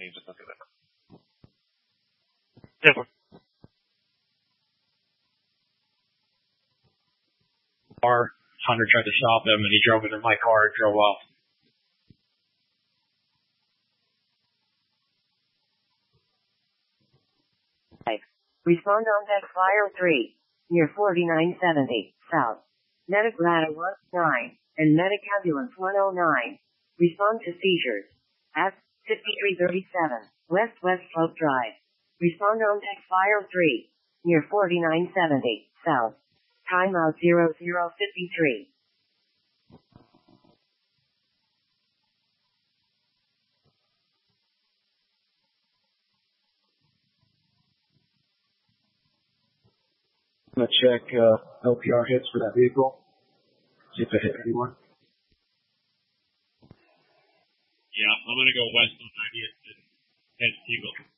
me just look at it. Different. Hunter tried to stop him, and he drove into my car and drove off. Respond on deck Flyer 3, near 4970, south. Medic Ladder 19, and Medic Ambulance 109. Respond to seizures. At 5337, West Slope Drive. Respond on deck Flyer 3, near 4970, south. Timeout 0053. I'm going to check LPR hits for that vehicle. See if it hit anyone. Yeah, I'm going to go west on 90th and head to Eagle.